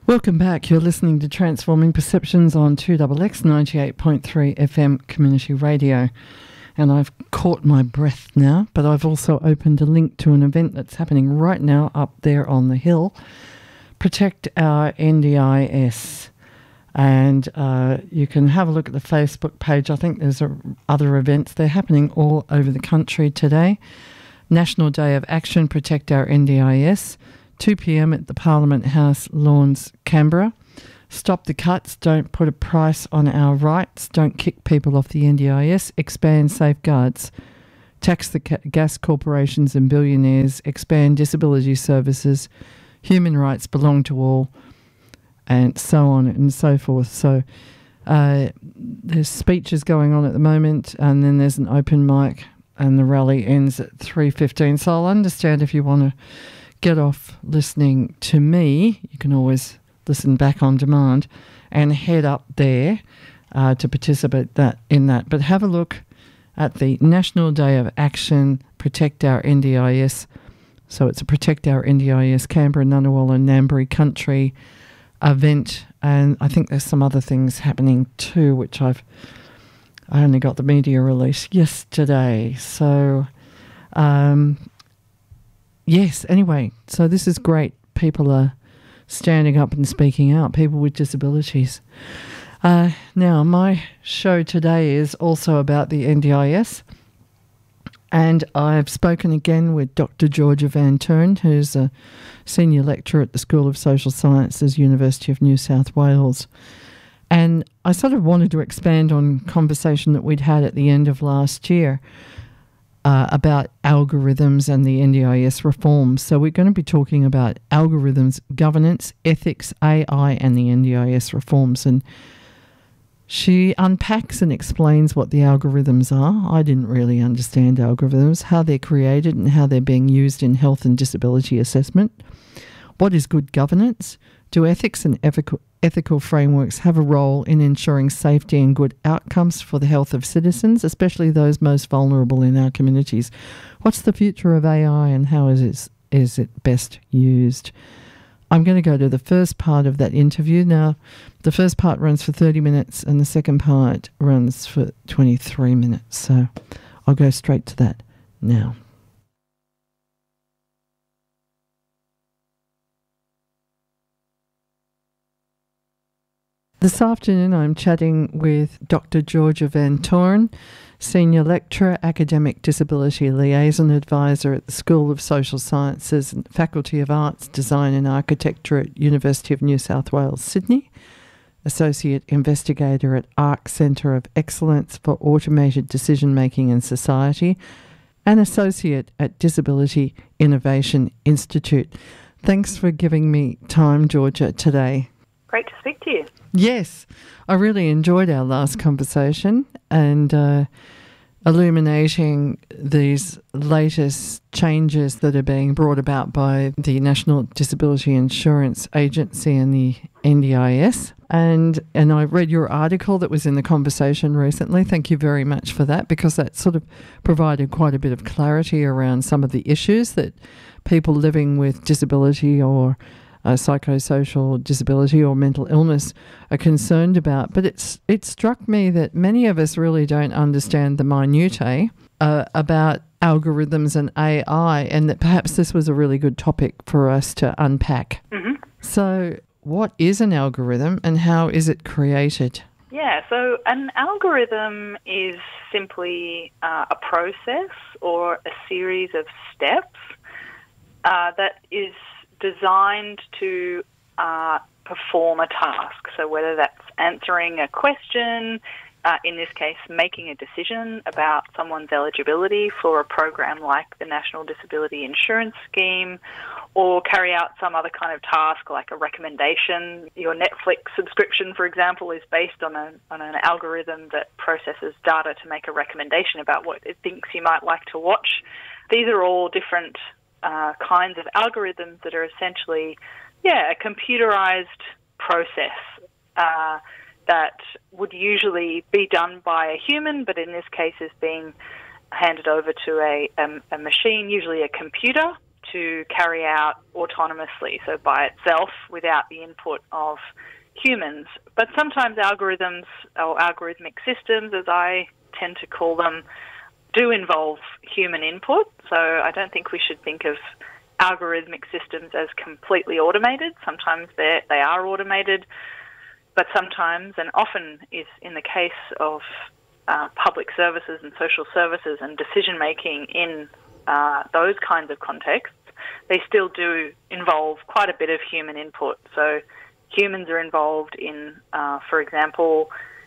Welcome back. You're listening to Transforming Perceptions on 2XX 98.3 FM Community Radio. And I've caught my breath now, but I've also opened a link to an event that's happening right now up there on the hill. Protect Our NDIS. And you can have a look at the Facebook page. I think there's other events. They're happening all over the country today. National Day of Action, Protect Our NDIS. 2 p.m. at the Parliament House Lawns, Canberra. Stop the cuts, don't put a price on our rights, don't kick people off the NDIS, expand safeguards, tax the gas corporations and billionaires, expand disability services, human rights belong to all, and so on and so forth. So there's speeches going on at the moment, and then there's an open mic, and the rally ends at 3:15. So I'll understand if you want to get off listening to me. You can always listen back on demand and head up there to participate in that. But have a look at the National Day of Action, Protect Our NDIS. So it's a Protect Our NDIS Canberra, Ngunnawal and Ngambri country event. And I think there's some other things happening too, which I only got the media release yesterday. So yes, anyway, so this is great. People are standing up and speaking out, people with disabilities. Now, my show today is also about the NDIS, and I've spoken again with Dr. Georgia Van Turn, who's a senior lecturer at the School of Social Sciences, University of New South Wales. And I sort of wanted to expand on conversation that we'd had at the end of last year about algorithms and the NDIS reforms. So we're going to be talking about algorithms, governance, ethics, AI, and the NDIS reforms. And she unpacks and explains what the algorithms are. I didn't really understand algorithms, how they're created and how they're being used in health and disability assessment. What is good governance? Do ethics and ethical frameworks have a role in ensuring safety and good outcomes for the health of citizens, especially those most vulnerable in our communities? What's the future of AI and how is it best used? I'm going to go to the first part of that interview. Now, the first part runs for 30 minutes and the second part runs for 23 minutes. So I'll go straight to that now. This afternoon I'm chatting with Dr. Georgia Van Turn, Senior Lecturer, Academic Disability Liaison Advisor at the School of Social Sciences and Faculty of Arts, Design and Architecture at University of New South Wales, Sydney, Associate Investigator at ARC Centre of Excellence for Automated Decision Making in Society, and Associate at Disability Innovation Institute. Thanks for giving me time, Georgia, today. Great to speak to you. Yes, I really enjoyed our last conversation and illuminating these latest changes that are being brought about by the National Disability Insurance Agency and the NDIS. And I read your article that was in the conversation recently. Thank you very much for that, because that sort of provided quite a bit of clarity around some of the issues that people living with disability or psychosocial disability or mental illness are concerned about. But it struck me that many of us really don't understand the minutiae about algorithms and AI, and that perhaps this was a really good topic for us to unpack. Mm-hmm. So what is an algorithm and how is it created? Yeah, so an algorithm is simply a process or a series of steps that is designed to perform a task. So whether that's answering a question, in this case making a decision about someone's eligibility for a program like the National Disability Insurance Scheme, or carry out some other kind of task like a recommendation. Your Netflix subscription, for example, is based on an algorithm that processes data to make a recommendation about what it thinks you might like to watch. These are all different kinds of algorithms that are essentially, a computerized process that would usually be done by a human, but in this case is being handed over to a machine, usually a computer, to carry out autonomously, so by itself without the input of humans. But sometimes algorithms, or algorithmic systems as I tend to call them, do involve human input. So I don't think we should think of algorithmic systems as completely automated. Sometimes they are automated, but sometimes, and often is in the case of public services and social services and decision-making in those kinds of contexts, they still do involve quite a bit of human input. So humans are involved in, for example,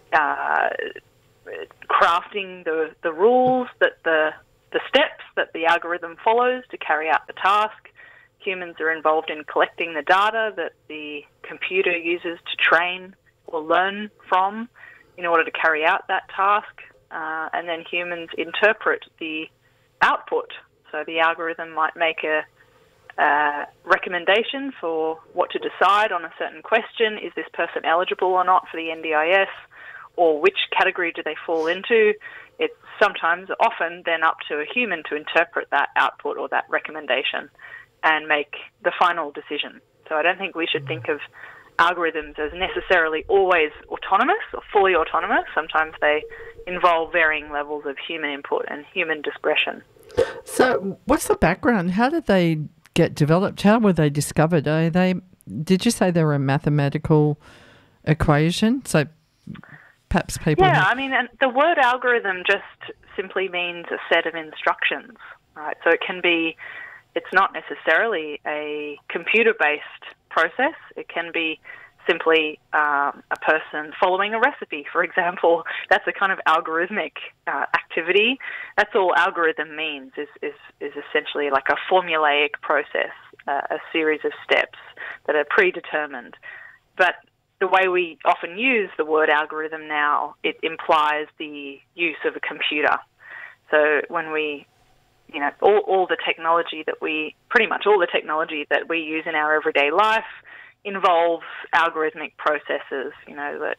crafting the rules, that the steps that the algorithm follows to carry out the task. Humans are involved in collecting the data that the computer uses to train or learn from in order to carry out that task. And then humans interpret the output. So the algorithm might make a recommendation for what to decide on a certain question. Is this person eligible or not for the NDIS? Or which category do they fall into? It's sometimes, often, then up to a human to interpret that output or that recommendation and make the final decision. So I don't think we should think of algorithms as necessarily always autonomous or fully autonomous. Sometimes they involve varying levels of human input and human discretion. So what's the background? How did they get developed? How were they discovered? Did you say they were a mathematical equation? So perhaps people... Yeah, I mean, and the word algorithm just simply means a set of instructions, right? So it can be, it's not necessarily a computer-based process. It can be simply a person following a recipe, for example. That's a kind of algorithmic activity. That's all algorithm means, is essentially like a formulaic process, a series of steps that are predetermined. But the way we often use the word algorithm now, it implies the use of a computer. So when we, all the technology that pretty much all the technology that we use in our everyday life involves algorithmic processes. That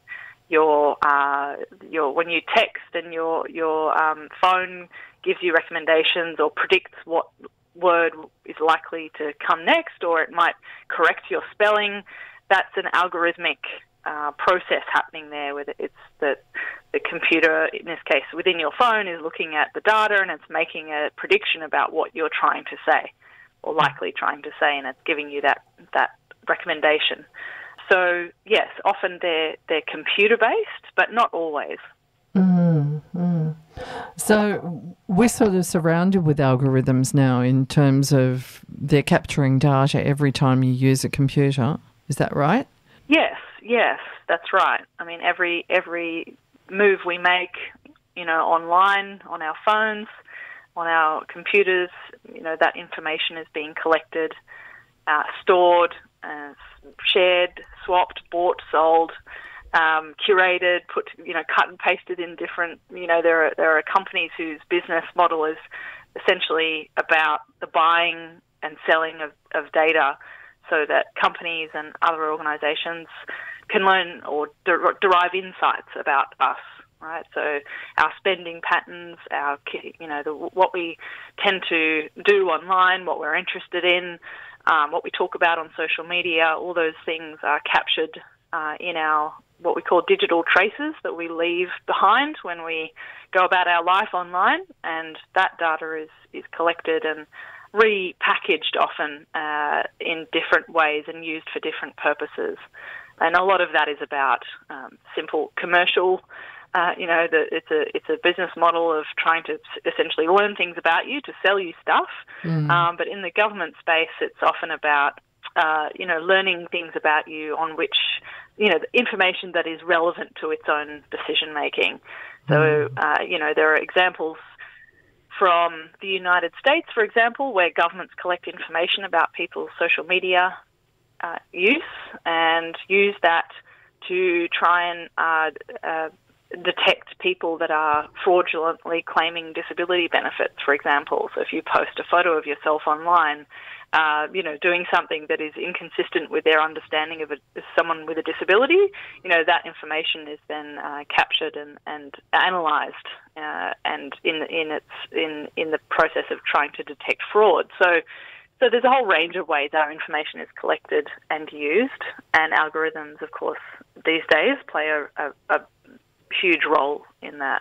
when you text and your phone gives you recommendations or predicts what word is likely to come next, or it might correct your spelling. That's an algorithmic process happening there. Where it's that the computer, in this case within your phone, is looking at the data and it's making a prediction about what you're trying to say, or likely trying to say, and it's giving you that recommendation. So yes, often they're computer-based, but not always. So we're sort of surrounded with algorithms now in terms of they're capturing data every time you use a computer. Is that right? Yes, that's right. I mean, every move we make, online, on our phones, on our computers, that information is being collected, stored, shared, swapped, bought, sold, curated, cut and pasted in different. There are companies whose business model is essentially about the buying and selling of data, so that companies and other organisations can learn or derive insights about us, right? So our spending patterns, what we tend to do online, what we're interested in, what we talk about on social media, all those things are captured in our what we call digital traces that we leave behind when we go about our life online, and that data is collected and repackaged often in different ways and used for different purposes. And a lot of that is about simple commercial, it's a business model of trying to essentially learn things about you to sell you stuff. But in the government space, it's often about, learning things about you on which, the information that is relevant to its own decision making. So, there are examples from the United States, for example, where governments collect information about people's social media use and use that to try and detect people that are fraudulently claiming disability benefits, for example. So if you post a photo of yourself online, doing something that is inconsistent with their understanding of someone with a disability, that information is then captured and analysed, and in the process of trying to detect fraud. So So there's a whole range of ways our information is collected and used, and algorithms, of course, these days play a huge role in that.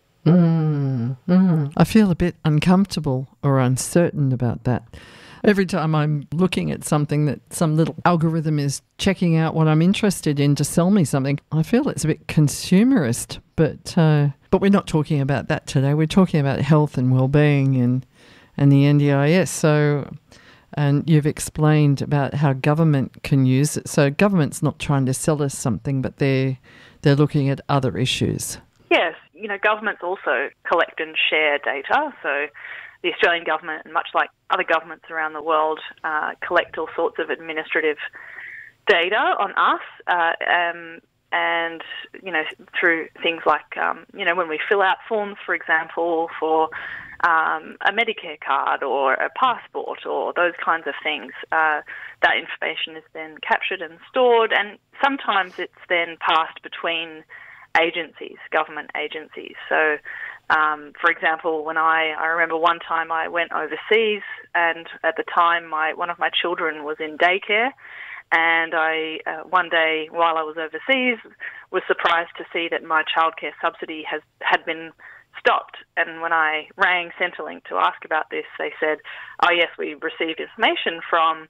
I feel a bit uncomfortable or uncertain about that. Every time I'm looking at something that some little algorithm is checking out what I'm interested in to sell me something, I feel it's a bit consumerist. But we're not talking about that today. We're talking about health and well-being and the NDIS. So, and you've explained about how government can use it. So government's not trying to sell us something, but they're looking at other issues. Yes, governments also collect and share data. So the Australian government, and much like other governments around the world, collect all sorts of administrative data on us, and through things like when we fill out forms, for example, for a Medicare card or a passport or those kinds of things. That information is then captured and stored, and sometimes it's then passed between agencies, government agencies. So, for example, when I remember one time I went overseas, and at the time one of my children was in daycare, and I one day while I was overseas was surprised to see that my childcare subsidy had been stopped. And when I rang Centrelink to ask about this, they said, "Oh yes, we received information from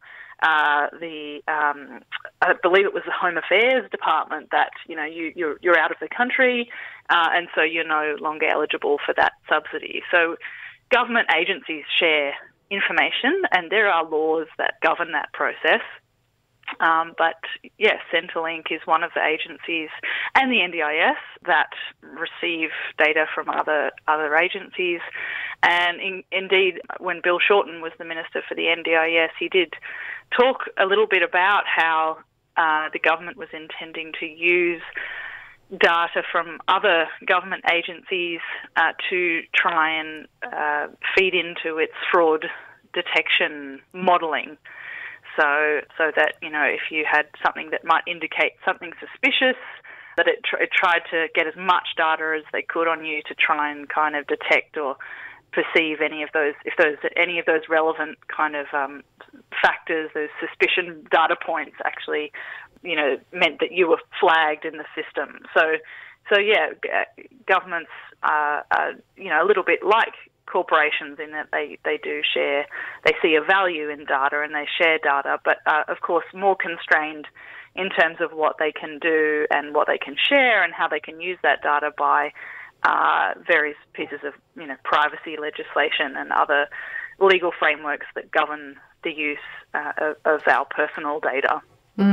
I believe it was the Home Affairs Department that you're out of the country, and so you're no longer eligible for that subsidy." So government agencies share information, and there are laws that govern that process. But yes, Centrelink is one of the agencies, and the NDIS, that receive data from other agencies. And indeed, when Bill Shorten was the Minister for the NDIS, he did talk a little bit about how the government was intending to use data from other government agencies to try and feed into its fraud detection modelling. So that, if you had something that might indicate something suspicious, that it tried to get as much data as they could on you to try and kind of detect or perceive any of those relevant kind of factors, those suspicion data points actually, meant that you were flagged in the system. So yeah, governments are, a little bit like corporations in that they see a value in data and they share data, but of course more constrained in terms of what they can do and what they can share and how they can use that data by various pieces of privacy legislation and other legal frameworks that govern the use of our personal data.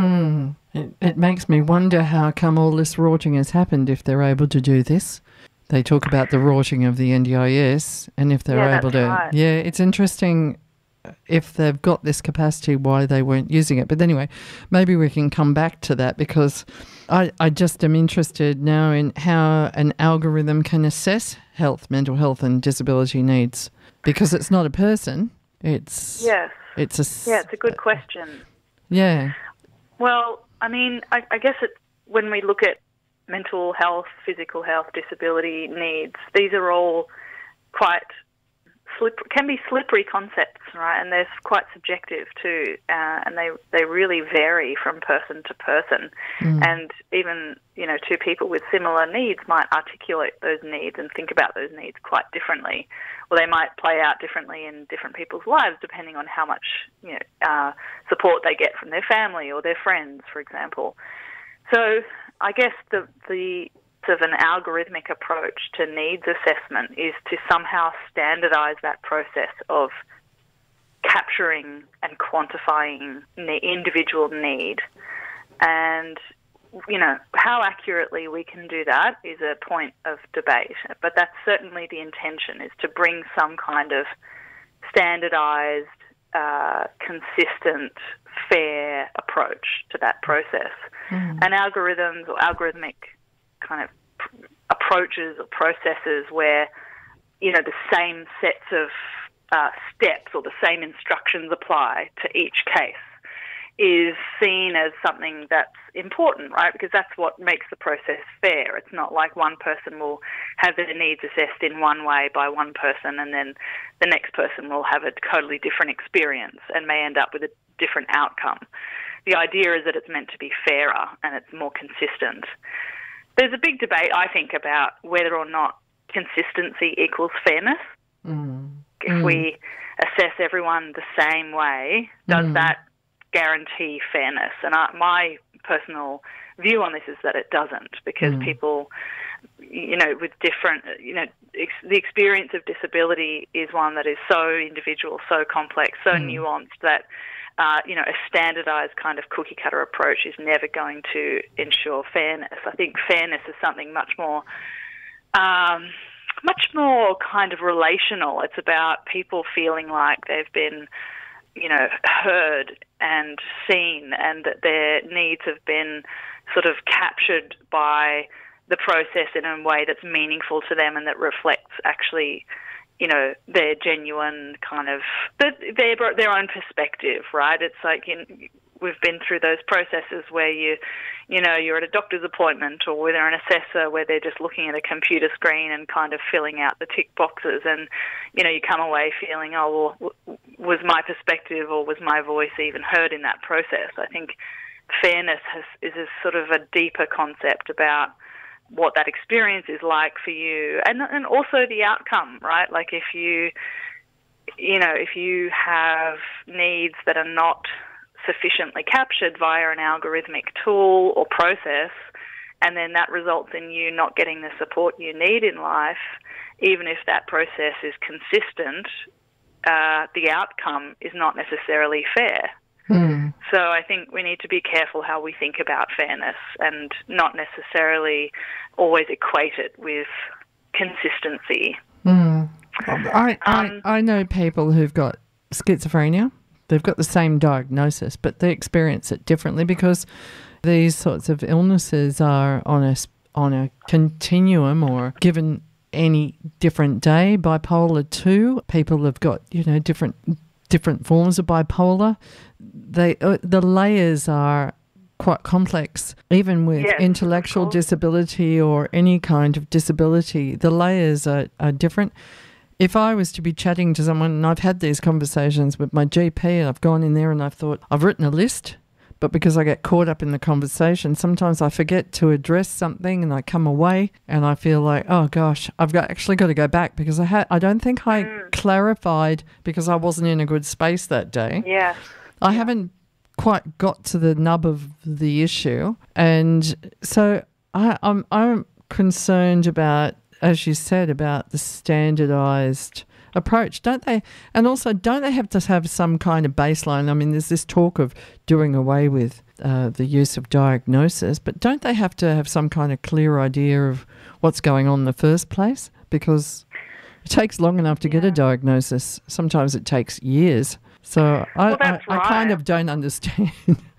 It makes me wonder how come all this rorting has happened if they're able to do this. They talk about the rorting of the NDIS, and if they're able to... Right. Yeah, it's interesting if they've got this capacity, why they weren't using it. But anyway, maybe we can come back to that, because I just am interested now in how an algorithm can assess health, mental health and disability needs, because it's not a person. It's a good question. Yeah. Well, I mean, I guess when we look at mental health, physical health, disability needs, these are all can be slippery concepts, right? And they're quite subjective too, and they really vary from person to person. And even two people with similar needs might articulate those needs and think about those needs quite differently, or they might play out differently in different people's lives depending on how much support they get from their family or their friends, for example. So I guess the of an algorithmic approach to needs assessment is to somehow standardise that process of capturing and quantifying the individual need. And, how accurately we can do that is a point of debate. But that's certainly the intention, is to bring some kind of standardised, consistent, fair approach to that process. And algorithms or algorithmic kind of approaches or processes where, the same sets of steps or the same instructions apply to each case is seen as something that's important, right? Because that's what makes the process fair. It's not like one person will have their needs assessed in one way by one person and then the next person will have a totally different experience and may end up with a different outcome. The idea is that it's meant to be fairer and it's more consistent. There's a big debate, I think, about whether or not consistency equals fairness. If we assess everyone the same way, does that guarantee fairness? And my personal view on this is that it doesn't, because people, with different, the experience of disability is one that is so individual, so complex, so nuanced that, a standardised kind of cookie-cutter approach is never going to ensure fairness. I think fairness is something much more kind of relational. It's about people feeling like they've been, heard and seen, and that their needs have been sort of captured by the process in a way that's meaningful to them and that reflects actually, their genuine kind of their own perspective, right? It's like we've been through those processes where you're at a doctor's appointment or with an assessor where they're just looking at a computer screen and kind of filling out the tick boxes, and you come away feeling, oh, well, was my perspective or was my voice even heard in that process? I think fairness is a sort of a deeper concept about what that experience is like for you, and also the outcome, right? Like if you have needs that are not sufficiently captured via an algorithmic tool or process, and then that results in you not getting the support you need in life, even if that process is consistent, the outcome is not necessarily fair. So I think we need to be careful how we think about fairness and not necessarily always equate it with consistency. I know people who've got schizophrenia. They've got the same diagnosis, but they experience it differently because these sorts of illnesses are on a continuum or given any different day. Bipolar 2, people have got different forms of bipolar. The layers are quite complex, even with intellectual disability or any kind of disability. The layers are different. If I was to be chatting to someone, and I've had these conversations with my GP, I've gone in there and I've thought, I've written a list, but because I get caught up in the conversation, sometimes I forget to address something and I come away and I feel like, oh gosh, actually got to go back because I don't think I clarified because I wasn't in a good space that day. Yeah. I haven't quite got to the nub of the issue. And so I'm concerned about, as you said, about the standardised approach, don't they? And also, don't they have to have some kind of baseline? I mean, there's this talk of doing away with the use of diagnosis, but don't they have to have some kind of clear idea of what's going on in the first place? Because it takes long enough to get a diagnosis. Sometimes it takes years. So I kind of don't understand.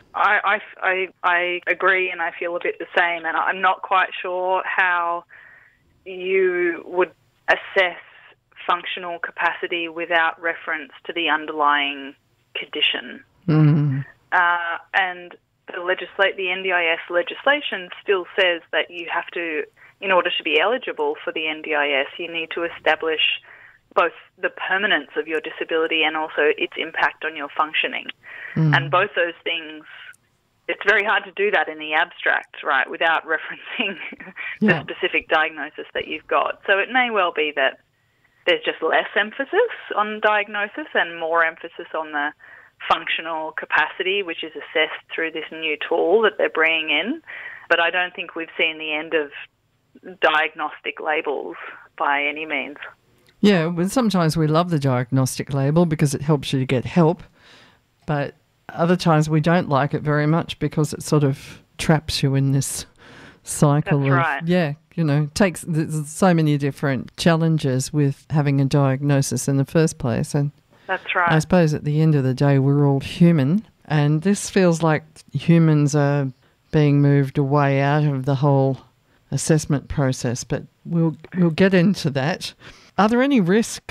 I agree, and I feel a bit the same, and I'm not quite sure how you would assess functional capacity without reference to the underlying condition. And the NDIS legislation still says that you have to, in order to be eligible for the NDIS, you need to establish both the permanence of your disability and also its impact on your functioning. And both those things, it's very hard to do that in the abstract, right, without referencing the specific diagnosis that you've got. So it may well be that there's just less emphasis on diagnosis and more emphasis on the functional capacity, which is assessed through this new tool that they're bringing in. But I don't think we've seen the end of diagnostic labels by any means. Yeah, well, sometimes we love the diagnostic label because it helps you to get help, but other times we don't like it very much because it sort of traps you in this cycle. That's right. There's so many different challenges with having a diagnosis in the first place. And that's right. I suppose at the end of the day, we're all human, and this feels like humans are being moved away out of the whole assessment process, but we'll get into that. Are there any risks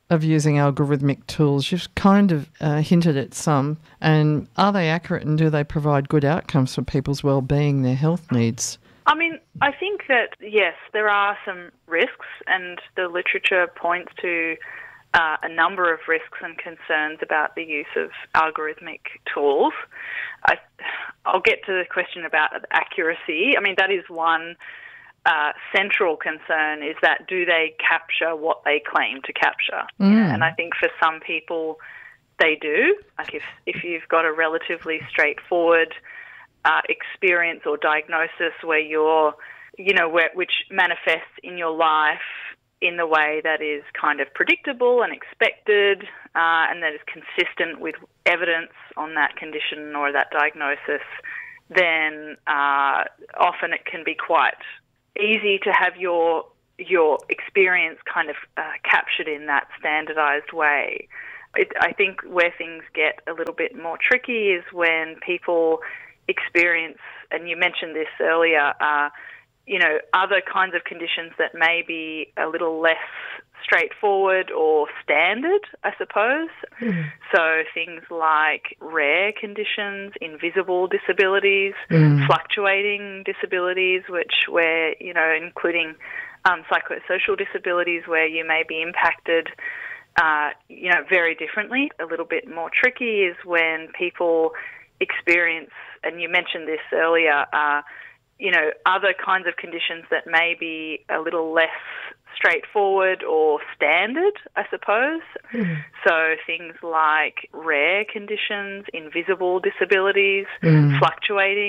of using algorithmic tools? You've kind of hinted at some. And are they accurate, and do they provide good outcomes for people's well-being, their health needs? I mean, I think that, yes, there are some risks, and the literature points to a number of risks and concerns about the use of algorithmic tools. I'll get to the question about accuracy. I mean, that is one central concern, is that do they capture what they claim to capture? You know, and I think for some people they do. Like if you've got a relatively straightforward experience or diagnosis where which manifests in your life in the way that is kind of predictable and expected, and that is consistent with evidence on that condition or that diagnosis, then often it can be quite easy to have your experience kind of captured in that standardized way. I think where things get a little bit more tricky is when people experience, and you mentioned this earlier, other kinds of conditions that may be a little less straightforward or standard, I suppose. So things like rare conditions, invisible disabilities, fluctuating disabilities, including psychosocial disabilities where you may be impacted very differently. A little bit more tricky is when people experience, and you mentioned this earlier, other kinds of conditions that may be a little less straightforward or standard, I suppose. So things like rare conditions, invisible disabilities, fluctuating